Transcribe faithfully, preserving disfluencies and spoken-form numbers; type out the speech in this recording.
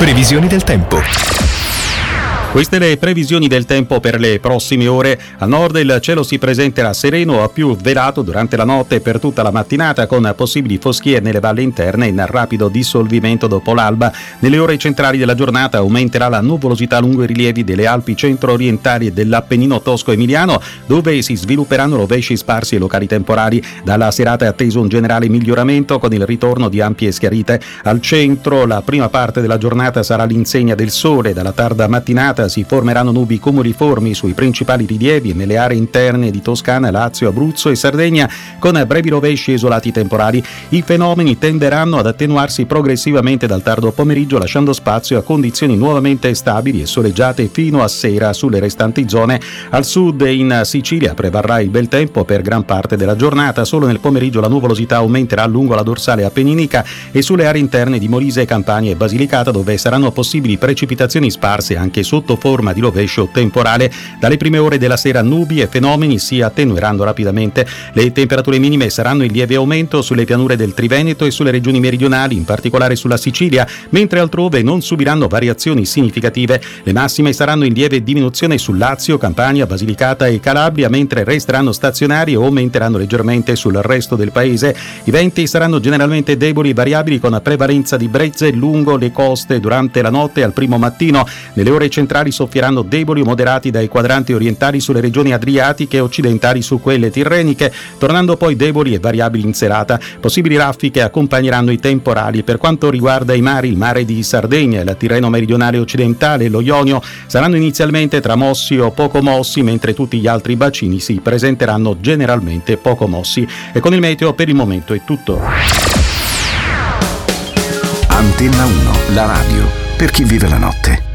Previsioni del tempo. Queste le previsioni del tempo per le prossime ore. A nord il cielo si presenterà sereno a più velato durante la notte e per tutta la mattinata, con possibili foschie nelle valli interne in rapido dissolvimento dopo l'alba. Nelle ore centrali della giornata aumenterà la nuvolosità lungo i rilievi delle Alpi centro-orientali e dell'Appennino tosco-emiliano, dove si svilupperanno rovesci sparsi e locali temporali. Dalla serata è atteso un generale miglioramento con il ritorno di ampie schiarite. Al centro la prima parte della giornata sarà all'insegna del sole. Dalla tarda mattinata si formeranno nubi cumuliformi sui principali rilievi e nelle aree interne di Toscana, Lazio, Abruzzo e Sardegna, con brevi rovesci e isolati temporali. I fenomeni tenderanno ad attenuarsi progressivamente dal tardo pomeriggio, lasciando spazio a condizioni nuovamente stabili e soleggiate fino a sera sulle restanti zone. Al sud e in Sicilia prevarrà il bel tempo per gran parte della giornata. Solo nel pomeriggio la nuvolosità aumenterà lungo la dorsale appenninica e sulle aree interne di Molise, Campania e Basilicata, dove saranno possibili precipitazioni sparse anche sotto forma di rovescio temporale. Dalle prime ore della sera nubi e fenomeni si attenueranno rapidamente. Le temperature minime saranno in lieve aumento sulle pianure del Triveneto e sulle regioni meridionali, in particolare sulla Sicilia, mentre altrove non subiranno variazioni significative. Le massime saranno in lieve diminuzione su Lazio, Campania, Basilicata e Calabria, mentre resteranno stazionari o aumenteranno leggermente sul resto del paese. I venti saranno generalmente deboli e variabili, con prevalenza di brezze lungo le coste durante la notte e al primo mattino. Nelle ore centrali soffieranno deboli o moderati dai quadranti orientali sulle regioni adriatiche e occidentali su quelle tirreniche, tornando poi deboli e variabili in serata. Possibili raffiche accompagneranno i temporali. Per quanto riguarda i mari, il mare di Sardegna, il Tirreno meridionale occidentale e lo Ionio saranno inizialmente tramossi o poco mossi, mentre tutti gli altri bacini si presenteranno generalmente poco mossi. E con il meteo per il momento è tutto. Antenna uno, la radio per chi vive la notte.